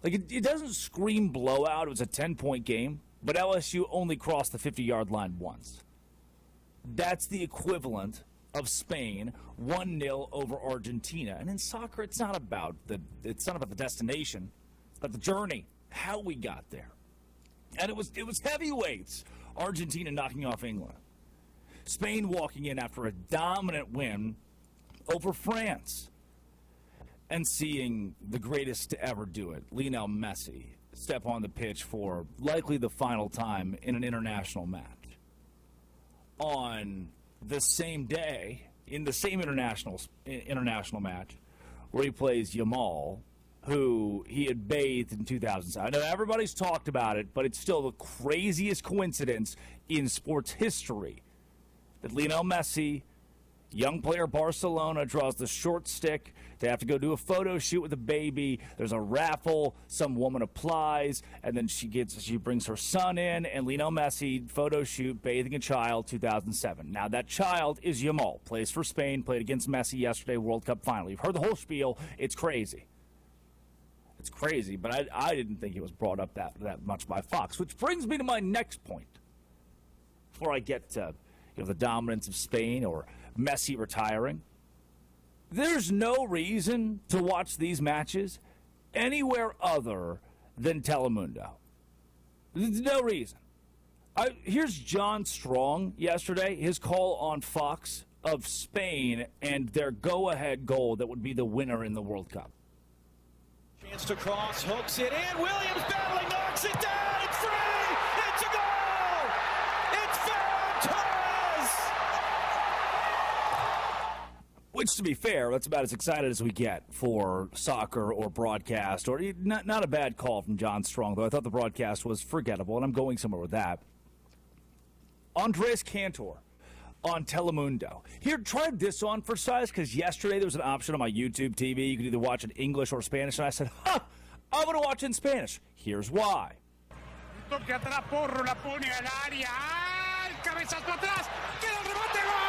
Like, it doesn't scream blowout. It was a 10-point game, but LSU only crossed the 50-yard line once. That's the equivalent of Spain 1-0 over Argentina. And in soccer, it's not about the destination, it's about the journey, how we got there. And it was heavyweights. Argentina knocking off England. Spain walking in after a dominant win over France. And seeing the greatest to ever do it, Lionel Messi, step on the pitch for likely the final time in an international match. On the same day, in the same international match, where he plays Yamal, who he had bathed in 2007. I know everybody's talked about it, but it's still the craziest coincidence in sports history that Lionel Messi, young player Barcelona, draws the short stick. They have to go do a photo shoot with a baby. There's a raffle. Some woman applies, and then she brings her son in, and Lionel Messi, photo shoot, bathing a child, 2007. Now, that child is Yamal. Plays for Spain, played against Messi yesterday, World Cup final. You've heard the whole spiel. It's crazy. It's crazy, but I didn't think it was brought up that much by Fox, which brings me to my next point. Before I get to the dominance of Spain or Messi retiring, there's no reason to watch these matches anywhere other than Telemundo. There's no reason. Here's John Strong yesterday, his call on Fox of Spain and their go-ahead goal that would be the winner in the World Cup. Chance to cross, hooks it in, Williams battling, knocks it down, it's free, it's a goal! It's Ferran Torres! Which, to be fair, that's about as excited as we get for soccer or broadcast, or not a bad call from John Strong, though I thought the broadcast was forgettable, and I'm going somewhere with that. Andres Cantor on Telemundo. Here, try this on for size, because yesterday there was an option on my YouTube TV. You could either watch in English or Spanish, and I said, I'm going to watch in Spanish. Here's why. Toque atrás, Porro la pone al área. ¡Cabezazo atrás! ¡Queda el rebote! ¡Gol!